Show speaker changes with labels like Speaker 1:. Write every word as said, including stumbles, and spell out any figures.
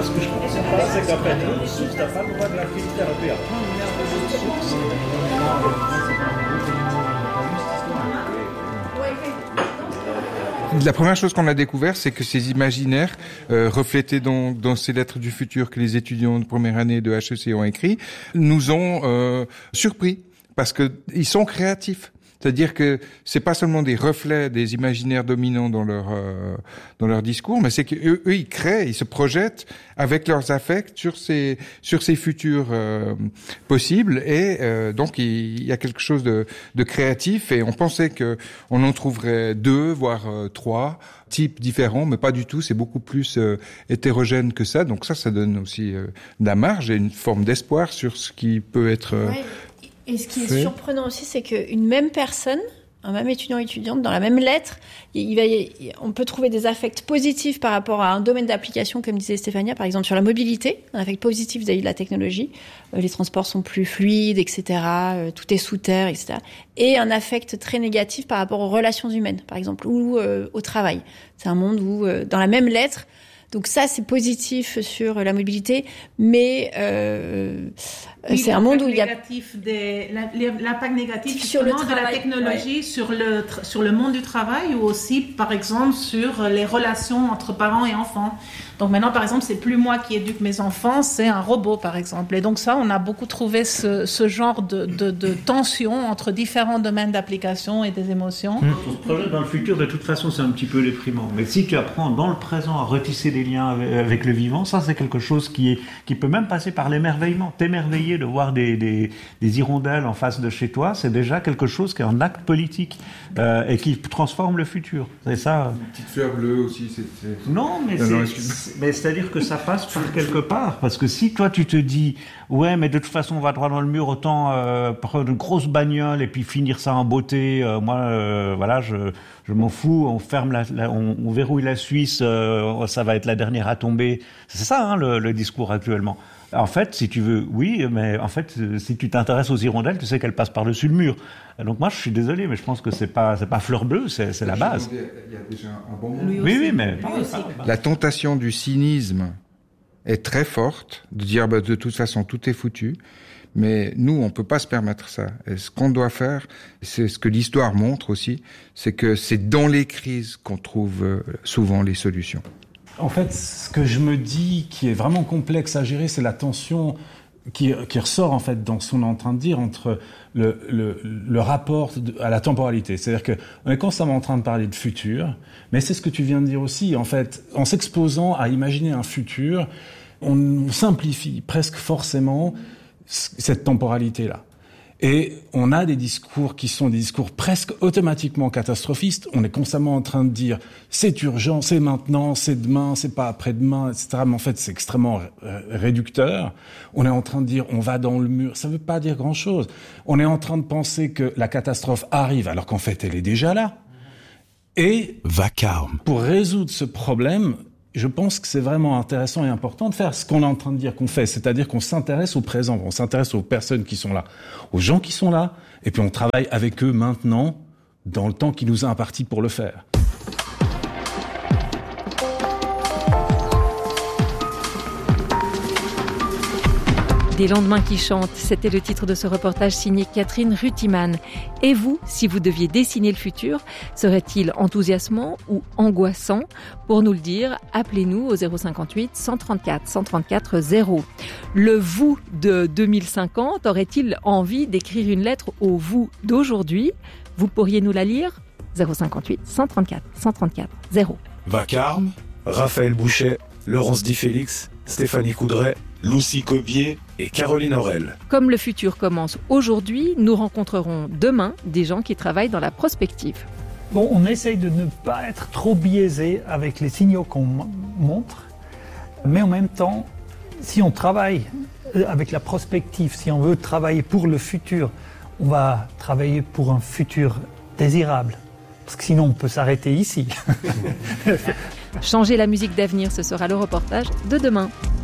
Speaker 1: ce que je ne comprends pas, c'est qu'en fait, nous, tu n'as pas le droit de la phytothérapie.
Speaker 2: La première chose qu'on a découvert, c'est que ces imaginaires, euh, reflétés dans, dans ces lettres du futur que les étudiants de première année de H E C ont écrit, nous ont euh, surpris parce que ils sont créatifs. C'est-à-dire que c'est pas seulement des reflets des imaginaires dominants dans leur euh, dans leur discours, mais c'est qu'eux eux, ils créent, ils se projettent avec leurs affects sur ces sur ces futurs euh, possibles et euh, donc il, il y a quelque chose de, de créatif et on pensait que on en trouverait deux voire euh, trois types différents, mais pas du tout. C'est beaucoup plus euh, hétérogène que ça. Donc ça, ça donne aussi euh, de la marge et une forme d'espoir sur ce qui peut être euh,
Speaker 3: ouais. Et ce qui est
Speaker 2: fait.
Speaker 3: surprenant aussi, c'est qu'une même personne, un même étudiant étudiante, dans la même lettre, il va y, on peut trouver des affects positifs par rapport à un domaine d'application, comme disait Stéphania, par exemple sur la mobilité, un affect positif vis-à-vis de la technologie, euh, les transports sont plus fluides, et cetera, euh, tout est sous terre, et cetera. Et un affect très négatif par rapport aux relations humaines, par exemple, ou euh, au travail. C'est un monde où, euh, dans la même lettre, donc ça, c'est positif sur la mobilité, mais euh,
Speaker 4: oui,
Speaker 3: c'est un monde où il y a
Speaker 4: des, l'impact négatif
Speaker 3: sur le
Speaker 4: de la technologie, ouais. sur le sur le monde du travail ou aussi, par exemple, sur les relations entre parents et enfants. Donc maintenant, par exemple, c'est plus moi qui éduque mes enfants, c'est un robot, par exemple. Et donc ça, on a beaucoup trouvé ce, ce genre de, de, de tension entre différents domaines d'application et des émotions.
Speaker 1: Mmh. On se projette dans le futur, de toute façon, c'est un petit peu déprimant. Mais si tu apprends dans le présent à retisser des liens avec, avec le vivant, ça, c'est quelque chose qui est qui peut même passer par l'émerveillement. T'émerveiller de voir des, des, des hirondelles en face de chez toi, c'est déjà quelque chose qui est un acte politique euh, et qui transforme le futur. C'est ça.
Speaker 2: Une petite fleur bleue aussi. C'est, c'est...
Speaker 1: Non, mais
Speaker 2: non,
Speaker 1: c'est...
Speaker 2: non,
Speaker 1: Mais c'est-à-dire que ça passe par quelque part, parce que si toi tu te dis ouais mais de toute façon on va droit dans le mur, autant euh, prendre une grosse bagnole et puis finir ça en beauté, euh, moi euh, voilà je je m'en fous, on ferme la, la on, on verrouille la Suisse, euh, ça va être la dernière à tomber, c'est ça hein, le, le discours actuellement. En fait, si tu veux, oui, mais en fait, si tu t'intéresses aux hirondelles, tu sais qu'elles passent par-dessus le mur. Donc moi, je suis désolé, mais je pense que c'est pas, c'est pas fleur bleue, c'est, c'est la base.
Speaker 2: Il y a déjà un bon moment.
Speaker 1: Oui, oui, mais
Speaker 2: la tentation du cynisme est très forte de dire bah, de toute façon tout est foutu. Mais nous, on peut pas se permettre ça. Et ce qu'on doit faire, c'est ce que l'histoire montre aussi, c'est que c'est dans les crises qu'on trouve souvent les solutions.
Speaker 5: En fait, ce que je me dis qui est vraiment complexe à gérer, c'est la tension qui, qui ressort en fait dans ce qu'on est en train de dire entre le, le, le rapport de, à la temporalité. C'est-à-dire que on est constamment en train de parler de futur, mais c'est ce que tu viens de dire aussi. En fait, en s'exposant à imaginer un futur, on simplifie presque forcément cette temporalité-là. Et on a des discours qui sont des discours presque automatiquement catastrophistes. On est constamment en train de dire c'est urgent, c'est maintenant, c'est demain, c'est pas après-demain, et cetera. Mais en fait, c'est extrêmement réducteur. On est en train de dire on va dans le mur. Ça veut pas dire grand-chose. On est en train de penser que la catastrophe arrive alors qu'en fait, elle est déjà là. Et
Speaker 6: Vacarme.
Speaker 5: Pour résoudre ce problème, je pense que c'est vraiment intéressant et important de faire ce qu'on est en train de dire qu'on fait, c'est-à-dire qu'on s'intéresse au présent, on s'intéresse aux personnes qui sont là, aux gens qui sont là, et puis on travaille avec eux maintenant, dans le temps qui nous est imparti pour le faire.
Speaker 7: Des lendemains qui chantent, c'était le titre de ce reportage signé Catherine Rutiman. Et vous, si vous deviez dessiner le futur, serait-il enthousiasmant ou angoissant? Pour nous le dire, appelez-nous au zéro cinquante-huit cent trente-quatre cent trente-quatre zéro. Le vous de deux mille cinquante aurait-il envie d'écrire une lettre au vous d'aujourd'hui? Vous pourriez nous la lire? zéro cinquante-huit cent trente-quatre cent trente-quatre zéro.
Speaker 6: Vacarme, Raphaël Bouchet, Laurence Di Félix, Stéphanie Coudray, Lucie Cobier et Caroline Aurel.
Speaker 7: Comme le futur commence aujourd'hui, nous rencontrerons demain des gens qui travaillent dans la prospective.
Speaker 8: Bon, on essaye de ne pas être trop biaisé avec les signaux qu'on montre, mais en même temps, si on travaille avec la prospective, si on veut travailler pour le futur, on va travailler pour un futur désirable. Parce que sinon, on peut s'arrêter ici.
Speaker 7: Changer la musique d'avenir, ce sera le reportage de demain.